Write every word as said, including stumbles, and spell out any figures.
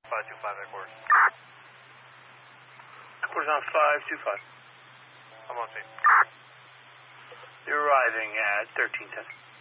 five two five headquarters. Headquarters on five two five. I'm on scene. You're arriving at thirteen ten.